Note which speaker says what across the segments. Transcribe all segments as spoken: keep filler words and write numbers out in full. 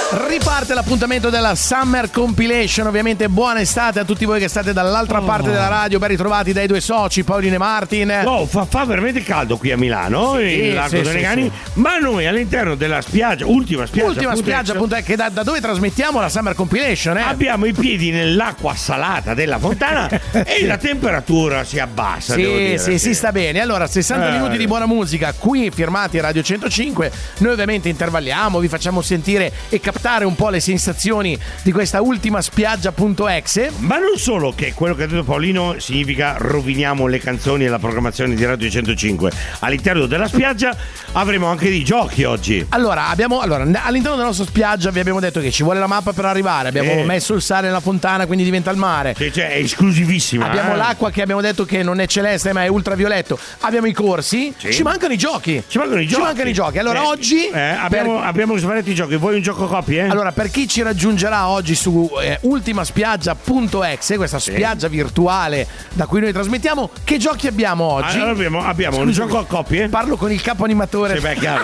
Speaker 1: Riparte l'appuntamento della Summer Compilation. Ovviamente buona estate a tutti voi che state dall'altra oh. parte della radio. Ben ritrovati dai due soci, Paolino e Martin.
Speaker 2: Oh, fa, fa veramente caldo qui a Milano,
Speaker 1: sì,
Speaker 2: in Largo
Speaker 1: sì,
Speaker 2: Donegani,
Speaker 1: sì, sì.
Speaker 2: ma noi all'interno della spiaggia, ultima spiaggia,
Speaker 1: ultima spiaggia appunto, che da, da dove trasmettiamo la Summer Compilation, eh?
Speaker 2: abbiamo i piedi nell'acqua salata della fontana e la temperatura si abbassa.
Speaker 1: Sì,
Speaker 2: devo dire,
Speaker 1: sì, si sta bene. Allora, sessanta
Speaker 2: eh.
Speaker 1: minuti di buona musica qui firmati a Radio centocinque. Noi ovviamente intervalliamo, vi facciamo sentire e captare un po' le sensazioni di questa ultima spiaggia.exe.
Speaker 2: Ma non solo, che quello che ha detto Paolino significa roviniamo le canzoni e la programmazione di Radio centocinque. All'interno della spiaggia avremo anche dei giochi oggi.
Speaker 1: Allora, abbiamo allora, all'interno della nostra spiaggia vi abbiamo detto che ci vuole la mappa per arrivare. Abbiamo
Speaker 2: eh.
Speaker 1: messo il sale nella fontana, quindi diventa il mare.
Speaker 2: Sì, cioè, è esclusivissima.
Speaker 1: Abbiamo
Speaker 2: eh.
Speaker 1: l'acqua che abbiamo detto che non è celeste ma è ultravioletto. Abbiamo i corsi.
Speaker 2: Sì.
Speaker 1: Ci mancano i giochi.
Speaker 2: Ci mancano i giochi.
Speaker 1: Ci mancano i giochi. Allora
Speaker 2: eh,
Speaker 1: oggi
Speaker 2: eh, abbiamo,
Speaker 1: per...
Speaker 2: abbiamo svariati giochi. Vuoi un gioco coppie? Eh?
Speaker 1: Allora, per chi ci raggiungerà oggi su eh, ultimaspiaggia.exe, questa sì. spiaggia virtuale da cui noi trasmettiamo, che giochi abbiamo oggi?
Speaker 2: Allora abbiamo, abbiamo un gioco a coppie.
Speaker 1: Parlo con il capo animatore.
Speaker 2: Sì, beh, chiaro.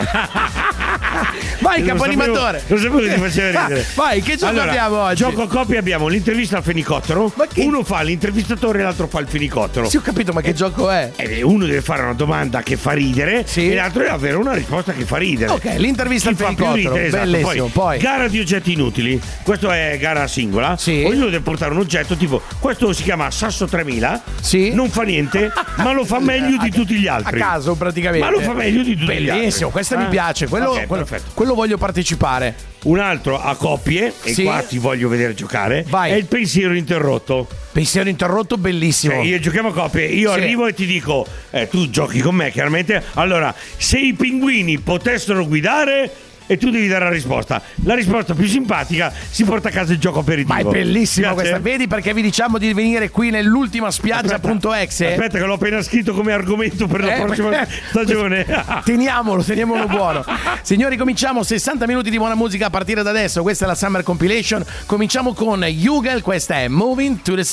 Speaker 1: Vai,
Speaker 2: non
Speaker 1: capo
Speaker 2: sapevo,
Speaker 1: animatore.
Speaker 2: Non sapevo che ti faceva ridere.
Speaker 1: Vai, che gioco
Speaker 2: allora,
Speaker 1: abbiamo oggi?
Speaker 2: Gioco a coppie abbiamo l'intervista al fenicottero. Che... Uno fa l'intervistatore e l'altro fa il fenicottero.
Speaker 1: Sì, ho capito, ma che
Speaker 2: e,
Speaker 1: gioco è?
Speaker 2: E uno deve fare una domanda che fa ridere, sì. e l'altro deve avere una risposta che fa ridere.
Speaker 1: Ok, l'intervista
Speaker 2: Chi
Speaker 1: al fenicottero. Ridere, esatto. Bellissimo. Poi,
Speaker 2: poi gara di oggetti inutili. Questo è gara singola.
Speaker 1: Sì.
Speaker 2: Ognuno deve portare un oggetto, tipo questo si chiama Sasso tremila.
Speaker 1: Sì.
Speaker 2: Non fa niente, ma lo fa meglio di tutti gli altri.
Speaker 1: A caso praticamente.
Speaker 2: Ma lo fa meglio di tutti
Speaker 1: Bellissimo,
Speaker 2: gli altri.
Speaker 1: Bellissimo, questa ah. mi piace. Quello,
Speaker 2: okay,
Speaker 1: quello, quello voglio partecipare.
Speaker 2: Un altro a coppie,
Speaker 1: sì.
Speaker 2: e qua ti voglio vedere giocare.
Speaker 1: Vai.
Speaker 2: È il pensiero interrotto.
Speaker 1: Pensiero interrotto, bellissimo.
Speaker 2: Cioè, io giochiamo a coppie, io sì. arrivo e ti dico, eh, tu giochi con me chiaramente. Allora, se i pinguini potessero guidare, e tu devi dare la risposta. La risposta più simpatica si porta a casa il gioco aperitivo.
Speaker 1: Ma è bellissima
Speaker 2: Grazie.
Speaker 1: questa. Vedi perché vi diciamo di venire qui nell'ultima spiaggia.exe.
Speaker 2: Aspetta, aspetta che l'ho appena scritto come argomento per la eh, prossima eh, stagione.
Speaker 1: Teniamolo, teniamolo buono. Signori, cominciamo sessanta minuti di buona musica a partire da adesso. Questa è la Summer Compilation. Cominciamo con Hugel, questa è Moving to the